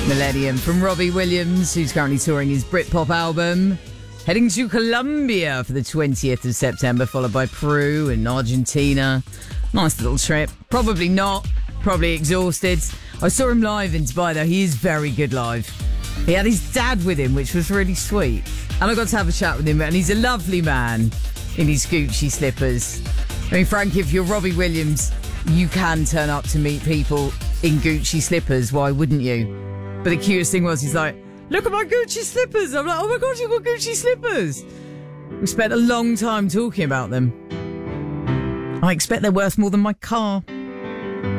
Millennium from Robbie Williams, who's currently touring his Britpop album. Heading to Colombia for the 20th of September, followed by Peru and Argentina. Nice little trip. Probably not. Probably exhausted. I saw him live in Dubai, though. He is very good live. He had his dad with him, which was really sweet. And I got to have a chat with him, and he's a lovely man in his Gucci slippers. I mean, Frankie, if you're Robbie Williams, you can turn up to meet people in Gucci slippers. Why wouldn't you? But the cutest thing was, he's like, look at my Gucci slippers. I'm like, oh my God, you've got Gucci slippers. We spent a long time talking about them. I expect they're worth more than my car.